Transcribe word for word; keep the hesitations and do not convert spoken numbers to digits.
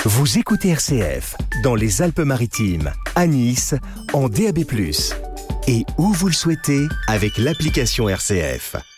Vous écoutez R C F dans les Alpes-Maritimes, à Nice, en D A B plus, et où vous le souhaitez avec l'application R C F.